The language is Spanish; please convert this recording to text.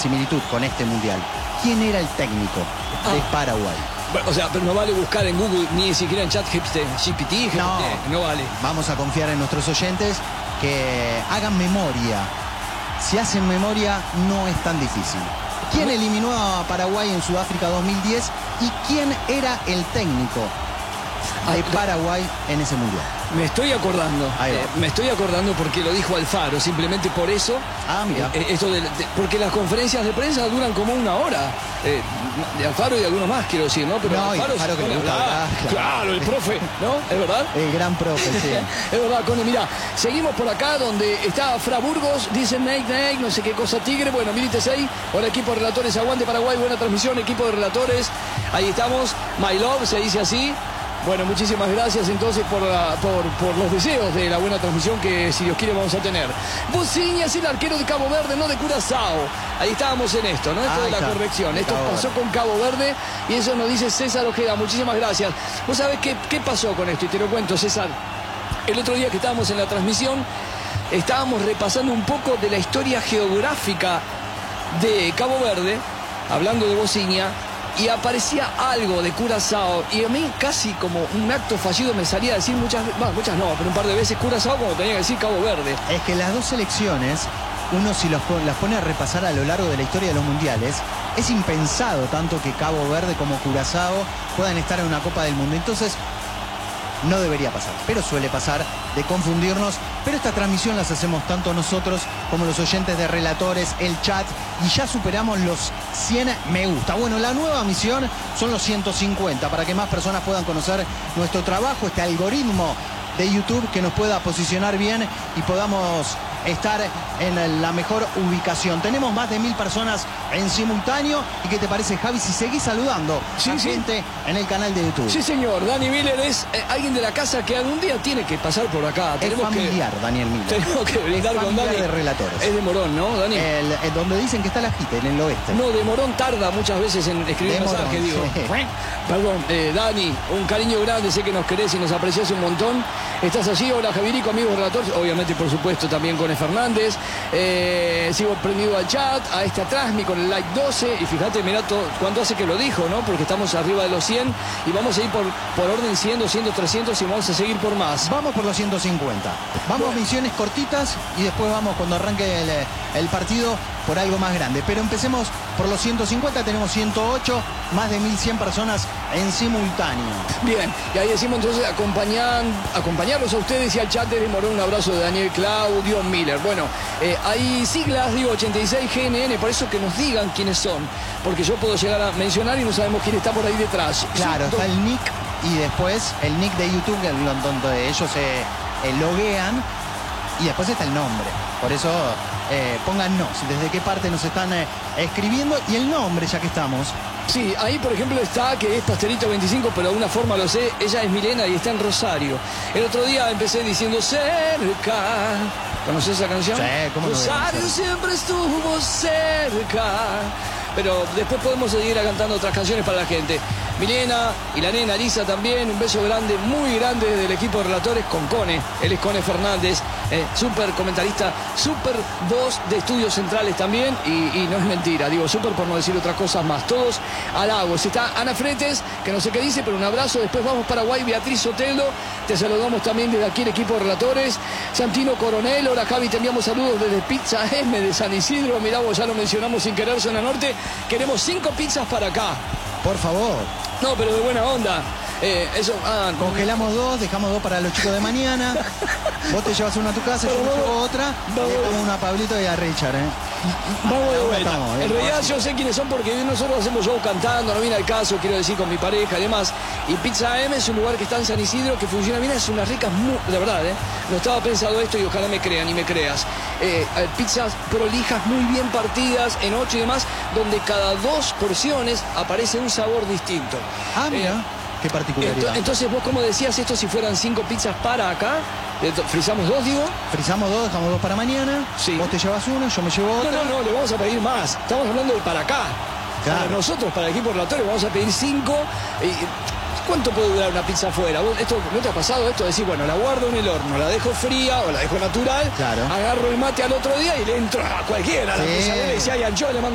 similitud con este mundial. ¿Quién era el técnico de Paraguay? O sea, pero no vale buscar en Google ni siquiera en ChatGPT. No vale. Vamos a confiar en nuestros oyentes que hagan memoria. Si hacen memoria, no es tan difícil. ¿Quién eliminó a Paraguay en Sudáfrica 2010? ¿Y quién era el técnico de Paraguay en ese mundial? Me estoy acordando. Me estoy acordando porque lo dijo Alfaro, simplemente por eso. Ah, mira. Porque las conferencias de prensa duran como una hora. De Alfaro y de algunos más, quiero decir, ¿no? Pero no, Alfaro que le gusta hablar, claro, el profe, ¿no? ¿Es verdad? El gran profe, sí. Es verdad, Cone, mira, seguimos por acá donde está Fra Burgos, dice Nate, no sé qué cosa, Tigre, bueno, milites ahí, hola equipo de relatores, aguante Paraguay, buena transmisión, equipo de relatores, ahí estamos, My Love, se dice así. Bueno, muchísimas gracias entonces por los deseos de la buena transmisión que, si Dios quiere, vamos a tener. Bociña es el arquero de Cabo Verde, no de Curazao. Ahí estábamos en esto, ¿no? Esto de la corrección. Esto pasó con Cabo Verde y eso nos dice César Ojeda. Muchísimas gracias. ¿Vos sabés qué pasó con esto? Y te lo cuento, César. El otro día que estábamos en la transmisión, estábamos repasando un poco de la historia geográfica de Cabo Verde, hablando de Bociña, y aparecía algo de Curazao y a mí casi como un acto fallido me salía a decir muchas no, pero un par de veces Curazao como tenía que decir Cabo Verde. Es que las dos selecciones, uno si las pone a repasar a lo largo de la historia de los mundiales, es impensado tanto que Cabo Verde como Curazao puedan estar en una Copa del Mundo. Entonces no debería pasar, pero suele pasar de confundirnos. Pero esta transmisión las hacemos tanto nosotros como los oyentes de relatores, el chat, y ya superamos los 100 me gusta. Bueno, la nueva misión son los 150 para que más personas puedan conocer nuestro trabajo, este algoritmo de YouTube que nos pueda posicionar bien y podamos estar en la mejor ubicación. Tenemos más de 1000 personas en simultáneo. ¿Y qué te parece, Javi, si seguís saludando a gente en el canal de YouTube? Sí, señor. Dani Miller es alguien de la casa que algún día tiene que pasar por acá. Es familiar, Daniel Miller. Tenemos que brindar con Dani. De relatores. Es de Morón, ¿no, Dani? Donde dicen que está la JIT, en el oeste. No, de Morón tarda muchas veces en escribir un mensaje, digo. Sí. Perdón, Dani, un cariño grande, sé que nos querés y nos apreciás un montón. ¿Estás allí? Hola, Javirico, amigos relatores. Obviamente, por supuesto, también con Fernández. Sigo prendido al chat, a esta transmi con el like 12. Y fíjate, mirá cuánto hace que lo dijo, ¿no? Porque estamos arriba de los 100 y vamos a ir por orden 100, 200, 300 y vamos a seguir por más. Vamos por los 150. Vamos misiones cortitas y después vamos, cuando arranque el partido, por algo más grande. Pero empecemos por los 150, tenemos 108, más de 1100 personas en simultáneo. Bien, y ahí decimos entonces acompañarlos a ustedes y al chat desde Morón. Un abrazo de Daniel Claudio Miller. Bueno, hay siglas, digo, 86GNN, por eso que nos digan quiénes son, porque yo puedo llegar a mencionar y no sabemos quién está por ahí detrás. Claro, está el nick y después el nick de YouTube, donde ellos se loguean, y después está el nombre. Por eso póngannos desde qué parte nos están escribiendo y el nombre, ya que estamos. Sí, ahí por ejemplo está que es Pastelito 25, pero de alguna forma lo sé. Ella es Milena y está en Rosario. El otro día empecé diciendo cerca. ¿Conoces esa canción? Sí, ¿cómo no? Rosario siempre estuvo cerca. Pero después podemos seguir cantando otras canciones para la gente. Milena y la nena Lisa también, un beso grande, muy grande desde el equipo de relatores con Cone. Él es Cone Fernández, súper comentarista, súper voz de Estudios Centrales también. Y no es mentira, digo súper por no decir otras cosas más. Todos halagos. Está Ana Fretes, que no sé qué dice, pero un abrazo. Después vamos Paraguay, Beatriz Sotelo. Te saludamos también desde aquí el equipo de relatores. Santino Coronel, hola Javi, te enviamos saludos desde Pizza M de San Isidro. Mirá, vos ya lo mencionamos sin querer, zona norte. Queremos 5 pizzas para acá. Por favor. No, pero de buena onda. Congelamos 2, dejamos 2 para los chicos de mañana. Vos te llevas una a tu casa, yo me llevo otra. Le damos una a Pablito y a Richard, Vamos de vuelta. En realidad yo sé quiénes son porque nosotros hacemos show cantando, no viene al caso, quiero decir, con mi pareja y demás. Y Pizza M es un lugar que está en San Isidro, que funciona bien, es unas ricas, de verdad, no estaba pensado esto y ojalá me crean y me creas. Pizzas prolijas, muy bien partidas, en 8 y demás, donde cada 2 porciones aparece un sabor distinto. Ah, mira. Qué particularidad. Entonces vos, como decías, esto si fueran 5 pizzas para acá, frizamos 2, digo. Frizamos 2, dejamos 2 para mañana. Sí. Vos te llevas una, yo me llevo otra. No, le vamos a pedir más. Estamos hablando de para acá. Claro. Para nosotros, para el equipo relatorio, vamos a pedir 5. ¿Cuánto puede durar una pizza afuera? ¿Esto, ¿no te ha pasado esto? Decir, bueno, la guardo en el horno, la dejo fría o la dejo natural, claro. Agarro el mate al otro día y le entro a cualquiera. Sí. La pizza, y si hay anchoa, le mando